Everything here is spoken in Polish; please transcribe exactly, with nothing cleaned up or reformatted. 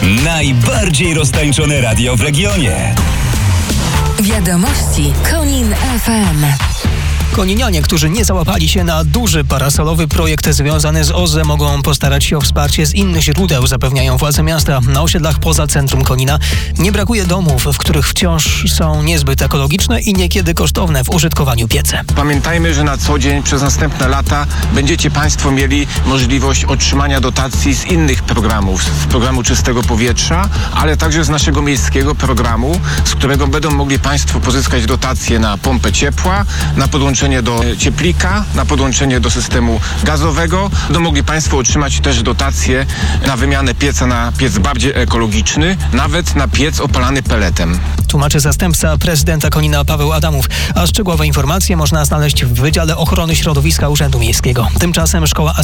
Najbardziej roztańczone radio w regionie. Wiadomości Konin F M. Koninianie, którzy nie załapali się na duży parasolowy projekt związany z O Z E, mogą postarać się o wsparcie z innych źródeł, zapewniają władze miasta. Na osiedlach poza centrum Konina nie brakuje domów, w których wciąż są niezbyt ekologiczne i niekiedy kosztowne w użytkowaniu piece. Pamiętajmy, że na co dzień przez następne lata będziecie Państwo mieli możliwość otrzymania dotacji z innych programów, z programu Czystego Powietrza, ale także z naszego miejskiego programu, z którego będą mogli Państwo pozyskać dotacje na pompę ciepła, na podłączenie do cieplika, na podłączenie do systemu gazowego. Będą mogli Państwo otrzymać też dotacje na wymianę pieca na piec bardziej ekologiczny, nawet na piec opalany peletem. Tłumaczy zastępca prezydenta Konina Paweł Adamów, a szczegółowe informacje można znaleźć w Wydziale Ochrony Środowiska Urzędu Miejskiego. Tymczasem szkoła